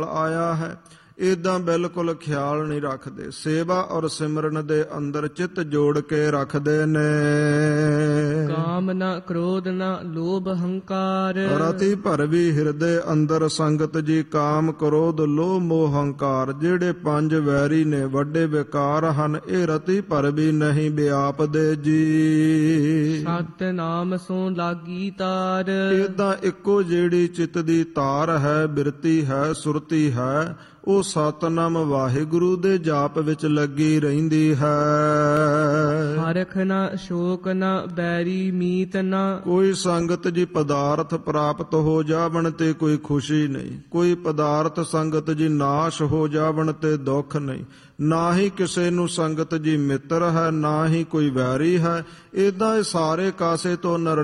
ਆਇਆ ਹੈ। ਏਦਾਂ ਬਿਲਕੁਲ ਖਿਆਲ ਨਹੀਂ ਰੱਖਦੇ। ਸੇਵਾ ਔਰ ਸਿਮਰਨ ਦੇ ਅੰਦਰ ਚਿੱਤ ਜੋੜ ਕੇ ਰੱਖਦੇ ਨੇ। ਕਾਮ ਨਾ ਕ੍ਰੋਧ ਨਾ ਲੋਭ ਹੰਕਾਰ, ਰਤੀ ਭਰਵੀ ਹਿਰਦੇ ਅੰਦਰ ਸੰਗਤ ਜੀ। ਕਾਮ ਕ੍ਰੋਧ ਲੋਭ ਮੋਹ ਹੰਕਾਰ ਜਿਹੜੇ ਪੰਜ ਵੈਰੀ ਨੇ, ਵੱਡੇ ਵਿਕਾਰ ਹਨ, ਇਹ ਰਤੀ ਭਰਵੀ ਨਹੀਂ ਵਿਆਪਦੇ ਜੀ। ਸਤ ਨਾਮ ਸੋ ਲਾਗੀ ਤਾਰ, ਏਦਾਂ ਇੱਕੋ ਜਿਹੜੀ ਚਿੱਤ ਦੀ ਤਾਰ ਹੈ, ਬਿਰਤੀ ਹੈ, ਸੁਰਤੀ ਹੈ, ਉਹ ਸਤਿਨਾਮ ਵਾਹਿਗੁਰੂ ਦੇ ਜਾਪ ਵਿੱਚ ਲੱਗੀ ਰਹਿੰਦੀ ਹੈ। ਹਰਖ ਨਾ ਸ਼ੋਕ ਨਾ ਬੈਰੀ ਮੀਤ ਨਾ, ਕੋਈ ਸੰਗਤ ਜੀ ਪਦਾਰਥ ਪ੍ਰਾਪਤ ਹੋ ਜਾਵਣ ਤੇ ਕੋਈ ਖੁਸ਼ੀ ਨਹੀਂ, ਕੋਈ ਪਦਾਰਥ ਸੰਗਤ ਜੀ ਨਾਸ਼ ਹੋ ਜਾਵਣ ਤੇ ਦੁੱਖ ਨਹੀਂ। ਨਾ ਹੀ ਕਿਸੇ ਨੂੰ ਸੰਗਤ ਜੀ ਮਿੱਤਰ ਹੈ, ਨਾ ਹੀ ਕੋਈ ਵੈਰੀ ਹੈ। ਏਦਾਂ ਇਹ ਸਾਰੇ ਕਾਸੇ ਤੋਂ